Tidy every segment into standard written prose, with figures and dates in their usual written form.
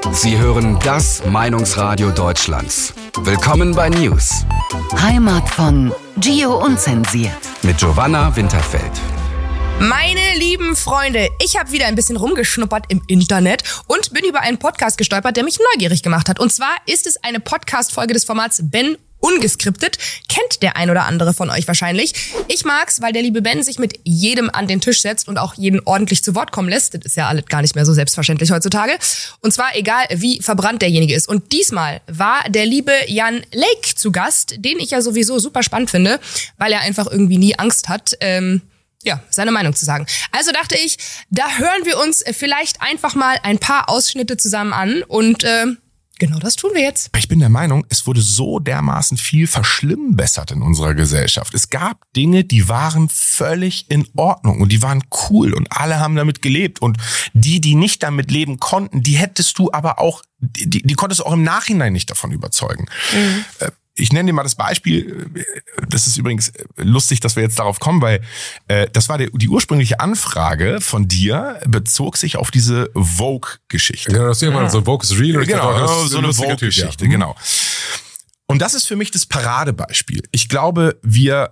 Sie hören das Meinungsradio Deutschlands. Willkommen bei News. Heimat von Gio Unzensiert. Mit Giovanna Winterfeld. Meine lieben Freunde, ich habe wieder ein bisschen rumgeschnuppert im Internet und bin über einen Podcast gestolpert, der mich neugierig gemacht hat. Und zwar ist es eine Podcast-Folge des Formats Ben Ungeskriptet. Kennt der ein oder andere von euch wahrscheinlich. Ich mag's, weil der liebe Ben sich mit jedem an den Tisch setzt und auch jeden ordentlich zu Wort kommen lässt. Das ist ja alles gar nicht mehr so selbstverständlich heutzutage. Und zwar egal, wie verbrannt derjenige ist. Und diesmal war der liebe Jan Lake zu Gast, den ich ja sowieso super spannend finde, weil er einfach irgendwie nie Angst hat, seine Meinung zu sagen. Also dachte ich, da hören wir uns vielleicht einfach mal ein paar Ausschnitte zusammen an und genau das tun wir jetzt. Ich bin der Meinung, es wurde so dermaßen viel verschlimmbessert in unserer Gesellschaft. Es gab Dinge, die waren völlig in Ordnung und die waren cool und alle haben damit gelebt. Und die nicht damit leben konnten, die hättest du aber auch, die konntest du auch im Nachhinein nicht davon überzeugen. Mhm. Ich nenne dir mal das Beispiel, das ist übrigens lustig, dass wir jetzt darauf kommen, weil das war die ursprüngliche Anfrage von dir, bezog sich auf diese Vogue-Geschichte. Genau, das ist immer so Vogue is real. Genau, so eine Vogue-Geschichte, ja. Genau. Und das ist für mich das Paradebeispiel. Ich glaube, wir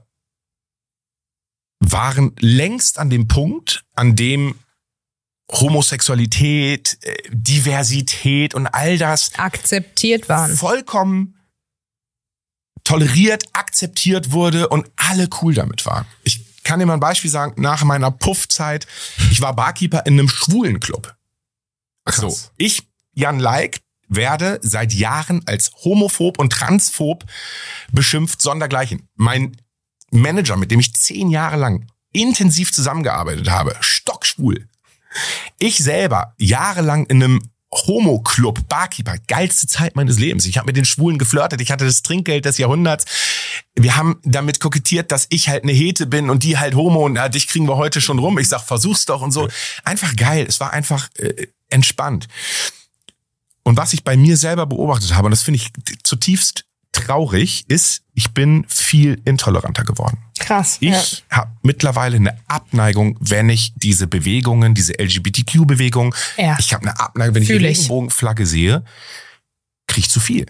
waren längst an dem Punkt, an dem Homosexualität, Diversität und all das akzeptiert waren. Vollkommen toleriert, akzeptiert wurde und alle cool damit waren. Ich kann dir mal ein Beispiel sagen, nach meiner Puffzeit, ich war Barkeeper in einem schwulen Club. Krass. So, ich, Jan Lake, werde seit Jahren als homophob und transphob beschimpft, sondergleichen. Mein Manager, mit dem ich 10 Jahre lang intensiv zusammengearbeitet habe, stockschwul. Ich selber jahrelang in einem Homo-Club, Barkeeper, geilste Zeit meines Lebens. Ich habe mit den Schwulen geflirtet, ich hatte das Trinkgeld des Jahrhunderts. Wir haben damit kokettiert, dass ich halt eine Hete bin und die halt Homo und dich kriegen wir heute schon rum. Ich sag, versuch's doch und so. Einfach geil, es war einfach entspannt. Und was ich bei mir selber beobachtet habe, und das finde ich zutiefst traurig, ist, ich bin viel intoleranter geworden. Krass. Ich habe mittlerweile eine Abneigung, wenn ich diese Bewegungen, diese LGBTQ-Bewegung, ich habe eine Abneigung, wenn ich die Regenbogenflagge sehe, krieg ich zu viel.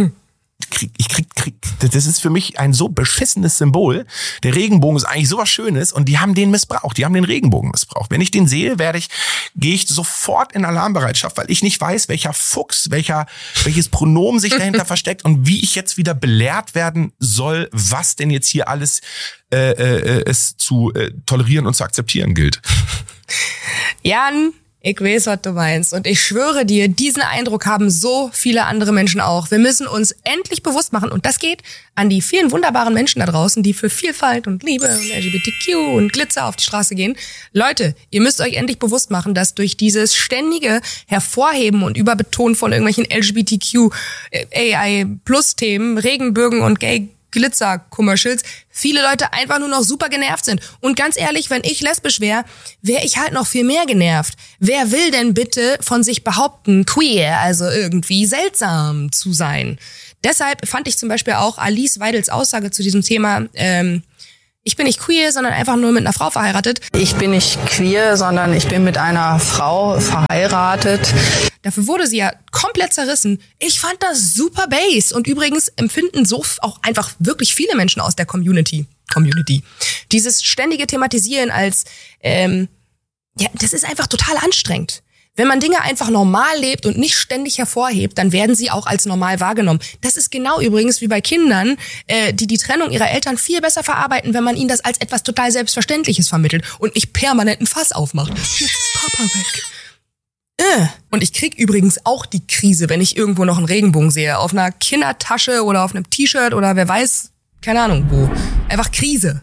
Das ist für mich ein so beschissenes Symbol. Der Regenbogen ist eigentlich sowas Schönes und die haben den missbraucht. Die haben den Regenbogen missbraucht. Wenn ich den sehe, gehe ich sofort in Alarmbereitschaft, weil ich nicht weiß, welcher Fuchs, welches Pronomen sich dahinter versteckt und wie ich jetzt wieder belehrt werden soll, was denn jetzt hier alles es zu tolerieren und zu akzeptieren gilt. Jan, ich weiß, was du meinst. Und ich schwöre dir, diesen Eindruck haben so viele andere Menschen auch. Wir müssen uns endlich bewusst machen. Und das geht an die vielen wunderbaren Menschen da draußen, die für Vielfalt und Liebe und LGBTQ und Glitzer auf die Straße gehen. Leute, ihr müsst euch endlich bewusst machen, dass durch dieses ständige Hervorheben und Überbetonen von irgendwelchen LGBTQ, AI-Plus-Themen, Regenbögen und Gay-Glitzer-Commercials viele Leute einfach nur noch super genervt sind. Und ganz ehrlich, wenn ich lesbisch wäre ich halt noch viel mehr genervt. Wer will denn bitte von sich behaupten, queer, also irgendwie seltsam zu sein? Deshalb fand ich zum Beispiel auch Alice Weidels Aussage zu diesem Thema, ich bin nicht queer, sondern einfach nur mit einer Frau verheiratet. Ich bin nicht queer, sondern ich bin mit einer Frau verheiratet. Dafür wurde sie ja komplett zerrissen. Ich fand das super bass. Und übrigens empfinden so auch einfach wirklich viele Menschen aus der Community. Dieses ständige Thematisieren als, das ist einfach total anstrengend. Wenn man Dinge einfach normal lebt und nicht ständig hervorhebt, dann werden sie auch als normal wahrgenommen. Das ist genau übrigens wie bei Kindern, die Trennung ihrer Eltern viel besser verarbeiten, wenn man ihnen das als etwas total Selbstverständliches vermittelt und nicht permanent ein Fass aufmacht. Jetzt ist Papa weg. Und ich krieg übrigens auch die Krise, wenn ich irgendwo noch einen Regenbogen sehe. Auf einer Kindertasche oder auf einem T-Shirt oder wer weiß, keine Ahnung wo. Einfach Krise.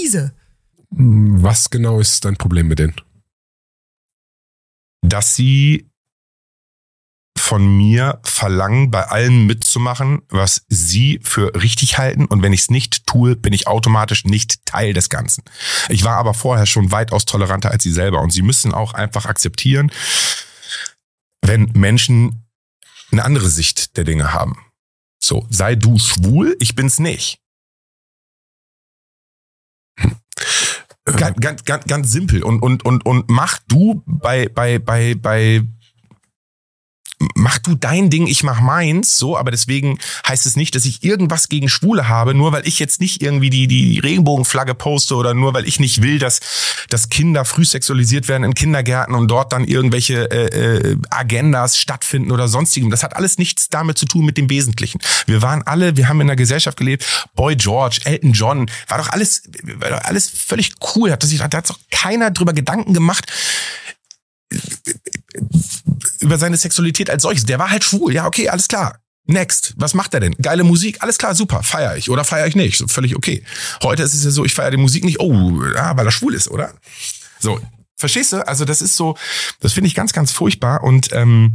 Was genau ist dein Problem mit denen? Dass sie von mir verlangen, bei allem mitzumachen, was sie für richtig halten. Und wenn ich es nicht tue, bin ich automatisch nicht Teil des Ganzen. Ich war aber vorher schon weitaus toleranter als sie selber. Und sie müssen auch einfach akzeptieren, wenn Menschen eine andere Sicht der Dinge haben. So, sei du schwul, ich bin's nicht. Ganz simpel. Und mach mach du dein Ding, ich mach meins, so, aber deswegen heißt es nicht, dass ich irgendwas gegen Schwule habe, nur weil ich jetzt nicht irgendwie die Regenbogenflagge poste oder nur weil ich nicht will, dass Kinder früh sexualisiert werden in Kindergärten und dort dann irgendwelche Agendas stattfinden oder sonstigem. Das hat alles nichts damit zu tun mit dem Wesentlichen. Wir haben in einer Gesellschaft gelebt, Boy George, Elton John, war doch alles völlig cool, da hat doch keiner drüber Gedanken gemacht, über seine Sexualität als solches. Der war halt schwul. Ja, okay, alles klar. Next. Was macht er denn? Geile Musik? Alles klar, super. Feiere ich oder feiere ich nicht? So, völlig okay. Heute ist es ja so, ich feiere die Musik nicht. Oh, ja, weil er schwul ist, oder? So, verstehst du? Also das ist so, das finde ich ganz, ganz furchtbar. Und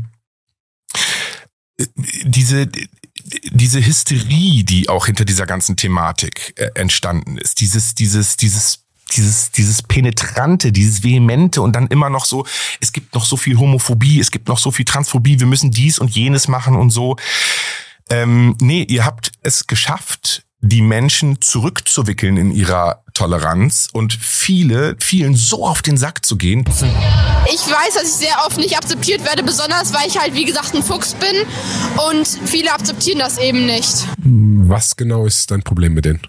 diese Hysterie, die auch hinter dieser ganzen Thematik entstanden ist, dieses Penetrante, dieses Vehemente und dann immer noch so, es gibt noch so viel Homophobie, es gibt noch so viel Transphobie, wir müssen dies und jenes machen und so. Nee, ihr habt es geschafft, die Menschen zurückzuwickeln in ihrer Toleranz und vielen so auf den Sack zu gehen. Ich weiß, dass ich sehr oft nicht akzeptiert werde, besonders weil ich halt, wie gesagt, ein Fuchs bin und viele akzeptieren das eben nicht. Was genau ist dein Problem mit denen?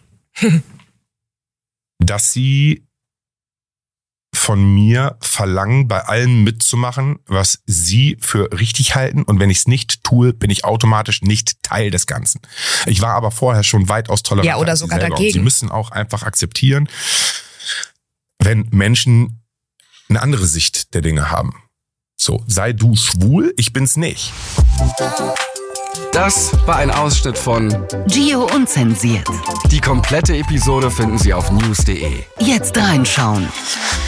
Dass sie von mir verlangen, bei allem mitzumachen, was sie für richtig halten. Und wenn ich es nicht tue, bin ich automatisch nicht Teil des Ganzen. Ich war aber vorher schon weitaus tolerant. Ja, oder sogar dagegen. Und sie müssen auch einfach akzeptieren, wenn Menschen eine andere Sicht der Dinge haben. So, sei du schwul, ich bin's nicht. Das war ein Ausschnitt von Gio Unzensiert. Die komplette Episode finden Sie auf news.de. Jetzt reinschauen.